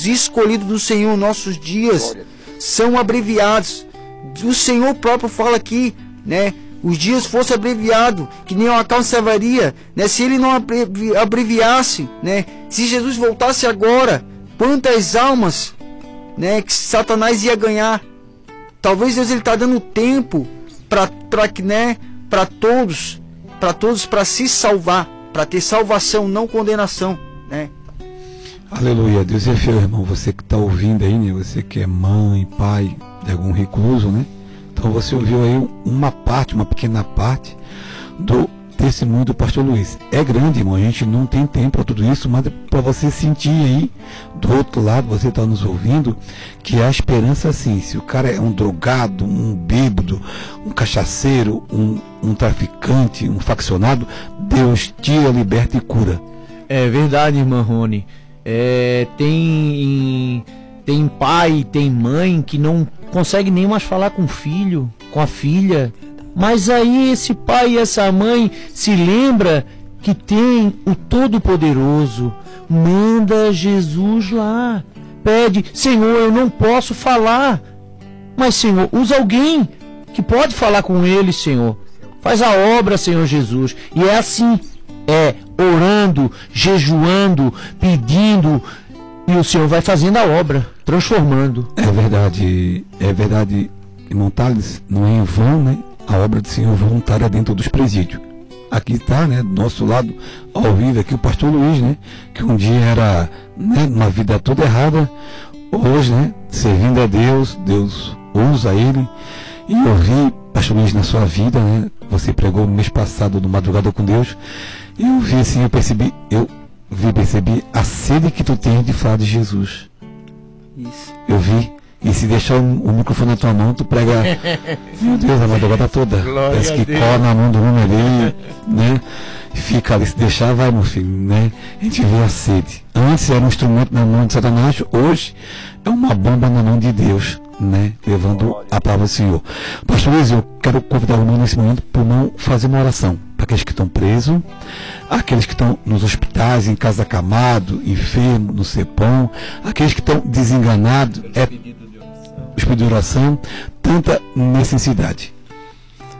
os escolhidos do Senhor, nossos dias são abreviados. O Senhor próprio fala aqui, né? Os dias fossem abreviados, que nem uma conservaria, né? Se ele não abreviasse, né? Se Jesus voltasse agora, quantas almas, né, que Satanás ia ganhar? Talvez Deus ele está dando tempo para que, né, para todos para se salvar, para ter salvação, não condenação, né? Aleluia, Deus é fiel, irmão. Você que está ouvindo aí, né? Você que é mãe, pai de algum recluso, né? Então você ouviu aí uma pequena parte do testemunho do pastor Luiz. É grande, irmão, a gente não tem tempo para tudo isso, mas para você sentir aí, do outro lado, você está nos ouvindo, que a esperança, assim, se o cara é um drogado, um bêbado, um cachaceiro, um traficante, um faccionado, Deus tira, liberta e cura. É verdade, irmã Rony. Tem pai, tem mãe que não consegue nem mais falar com o filho, com a filha. Mas aí esse pai e essa mãe se lembra que tem o Todo-Poderoso. Manda Jesus lá. Pede, Senhor, eu não posso falar. Mas, Senhor, usa alguém que pode falar com ele, Senhor. Faz a obra, Senhor Jesus. E é assim, orando, jejuando, pedindo, e o Senhor vai fazendo a obra, transformando. É verdade, irmão Thales, não é em vão, né? A obra do Senhor voluntária dentro dos presídios. Aqui está, né, do nosso lado, ao vivo aqui, o pastor Luiz, né? Que um dia era, né, uma vida toda errada, hoje, né, servindo a Deus, Deus usa ele. E eu vi, pastor Luiz, na sua vida, né? Você pregou no mês passado no Madrugada com Deus. E eu vi assim, eu percebi a sede que tu tens de falar de Jesus. Isso. Eu vi. E se deixar o microfone na tua mão, tu prega, meu Deus, a madrugada toda. Parece que cola na mão do homem ali, né? Fica ali, se deixar, vai, meu filho, né? A gente vê a sede. Antes era um instrumento na mão de Satanás, hoje é uma bomba na mão de Deus, né? Levando a palavra do Senhor. Pastor Luiz, eu quero convidar o irmão nesse momento para não fazer uma oração para aqueles que estão presos, aqueles que estão nos hospitais, em casa acamado, enfermo, no CEPOM, aqueles que estão desenganados, os pedidos de oração, tanta necessidade.